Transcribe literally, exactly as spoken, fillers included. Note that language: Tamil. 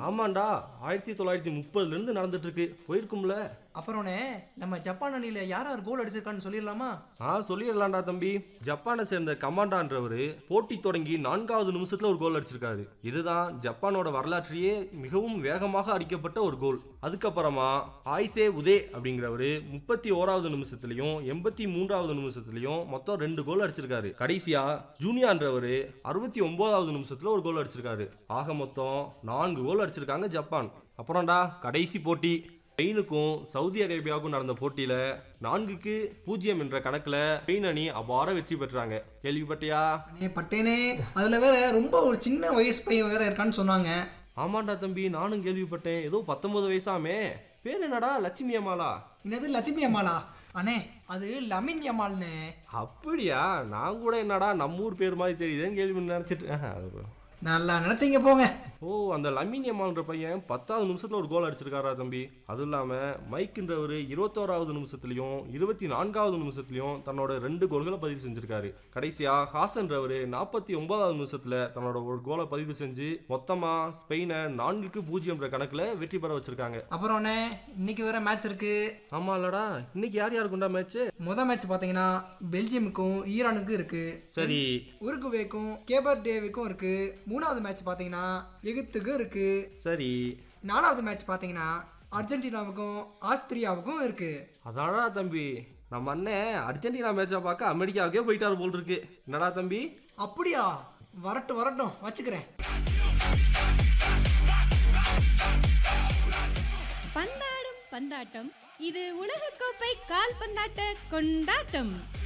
ஆமாண்டா, ஆயிரத்தி தொள்ளாயிரத்தி முப்பதுல இருந்து நடந்துட்டு இருக்கு. போயிருக்கும்ல. அப்புறம்னே நம்ம ஜப்பான் அணியில யார் யார் கோல் அடிச்சிருக்கான்னு சொல்லிடலாமா? ஆ சொல்லிடலாம்டா தம்பி. ஜப்பானை சேர்ந்த கமாண்டான்றவர் போட்டி தொடங்கி நான்காவது நிமிஷத்துல ஒரு கோல் அடிச்சிருக்காரு. இதுதான் ஜப்பானோட வரலாற்றையே மிகவும் வேகமாக அடிக்கப்பட்ட ஒரு கோல். அதுக்கப்புறமா ஆய்சே உதே அப்படிங்கிறவரு முப்பத்தி ஓராவது நிமிஷத்துலயும் எண்பத்தி மூன்றாவது நிமிஷத்துலயும் மொத்தம் ரெண்டு கோல் அடிச்சிருக்காரு. கடைசியா ஜூனியான்றவரு அறுபத்தி ஒன்பதாவது நிமிஷத்துல ஒரு கோல் அடிச்சிருக்காரு. ஆக மொத்தம் நான்கு கோல் அடிச்சிருக்காங்க ஜப்பான். அப்புறம்டா கடைசி போட்டி ஸ்பெயினுக்கும் சவுதி அரேபியாவுக்கும் நடந்த போட்டியில நான்குக்கு பூஜ்ஜியம் என்ற கணக்குல ஸ்பெயின் அணி அபார வெற்றி பெற்றாங்க. கேள்விப்பட்டியா? பட்டேனே, அதுல வேற ரொம்ப ஒரு சின்ன வயசு பையன் வேற இருக்கான்னு சொன்னாங்க. ஆமாண்டா தம்பி, நானும் கேள்விப்பட்டேன். ஏதோ பத்தொன்பது வயசாமே. பேர் என்னடா? லட்சுமி அம்மாளா? என்னது லட்சுமி அம்மாளா? அண்ணே அது லமின் யமால்னு. அப்படியா? நான் கூட என்னடா நம்ம ஊர் பேர் மாதிரி தெரியுதுன்னு கேள்வி நினைச்சிட்டு. நல்லா நினைச்சீங்க போங்க. ஓ, அந்த லமின் யமால்ன்ற பையன் பத்தாவது நிமிஷத்துல ஒரு கோல் அடிச்சிருக்காரா தம்பி. அதுவும் இல்லாம மைக்குன்றவர் இருபத்தோராவது நிமிஷத்துலயும் இருபத்தி நான்காவது நிமிஷத்துலயும் தன்னோட ரெண்டு கோல்களை பதிவு செஞ்சிருக்காரு. கடைசியா ஹாசன்றவர் நாற்பத்தி ஒன்பதாவது நிமிஷத்துல தன்னோட ஒரு கோலை பதிவு செஞ்சு மொத்தமா ஸ்பெயினை நான்குக்கு பூஜ்ஜியம் கணக்குல வெற்றி பெற வச்சிருக்காங்க. அப்புறம் இன்னைக்கு வேற மேட்ச் இருக்கு. ஆமா இல்லடா, இன்னைக்கு யார் யாருக்குண்டா மேட்ச்? முதல் மேட்ச் பாத்தீங்கன்னா பெல்ஜியமுக்கும் ஈரானுக்கும் இருக்கு. சரி. உருகுவேக்கும் கேபர் டேவுக்கும் இருக்கு. மூணாவது மேட்ச் பாத்தீங்கன்னா எகிப்துக்கு இருக்கு. சரி. நாலாவது மேட்ச் பாத்தீங்கன்னா அர்ஜென்டினாவுக்கும் ஆஸ்திரியாவுக்கும் இருக்கு. அதாடா தம்பி, நம்ம அண்ணன் அர்ஜென்டினா மேட்சை பார்க்க அமெரிக்காவுக்கே போயிட்டாரு போல் இருக்கு. என்னடா தம்பி? அப்படியா? வரட்டும் வரட்டும், வச்சுக்கிறேன். பந்தாடும் பந்தாட்டம், இது உலகக்கோப்பை கால்பந்தாட்ட கொண்டாட்டம்.